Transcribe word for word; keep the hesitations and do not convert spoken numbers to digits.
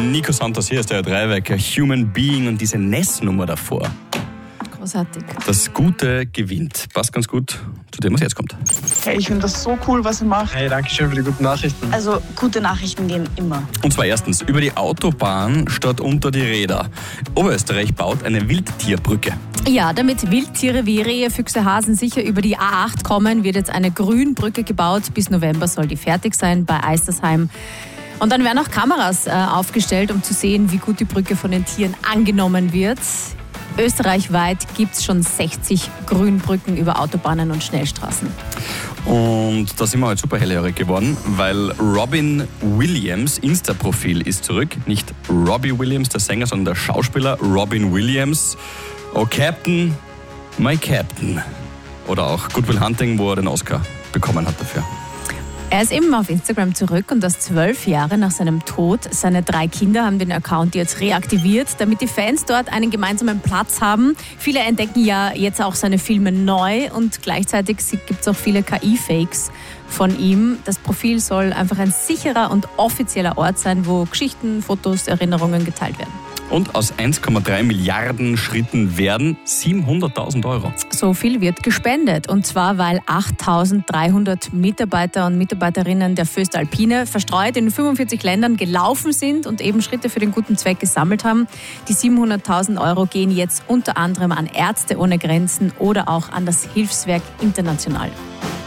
Nico Santos, hier ist der Dreiwecker, Human Being und diese Ness-Nummer davor. Großartig. Das Gute gewinnt. Passt ganz gut zu dem, was jetzt kommt. Hey, ich finde das so cool, was ihr macht. Hey, danke schön für die guten Nachrichten. Also, gute Nachrichten gehen immer. Und zwar erstens, über die Autobahn statt unter die Räder. Oberösterreich baut eine Wildtierbrücke. Ja, damit Wildtiere wie Rehe, Füchse, Hasen sicher über die A acht kommen, wird jetzt eine Grünbrücke gebaut. Bis November soll die fertig sein bei Eistersheim. Und dann werden auch Kameras äh, aufgestellt, um zu sehen, wie gut die Brücke von den Tieren angenommen wird. Österreichweit gibt es schon sechzig Grünbrücken über Autobahnen und Schnellstraßen. Und da sind wir halt super hellhörig geworden, weil Robin Williams Insta-Profil ist zurück. Nicht Robbie Williams, der Sänger, sondern der Schauspieler Robin Williams. Oh Captain, my Captain. Oder auch Good Will Hunting, wo er den Oscar bekommen hat dafür. Er ist eben auf Instagram zurück und das zwölf Jahre nach seinem Tod. Seine drei Kinder haben den Account jetzt reaktiviert, damit die Fans dort einen gemeinsamen Platz haben. Viele entdecken ja jetzt auch seine Filme neu und gleichzeitig gibt es auch viele K I-Fakes von ihm. Das Profil soll einfach ein sicherer und offizieller Ort sein, wo Geschichten, Fotos, Erinnerungen geteilt werden. Und aus eins Komma drei Milliarden Schritten werden siebenhunderttausend Euro. So viel wird gespendet. Und zwar, weil achttausenddreihundert Mitarbeiter und Mitarbeiterinnen der Föstalpine verstreut in fünfundvierzig Ländern gelaufen sind und eben Schritte für den guten Zweck gesammelt haben. Die siebenhunderttausend Euro gehen jetzt unter anderem an Ärzte ohne Grenzen oder auch an das Hilfswerk International.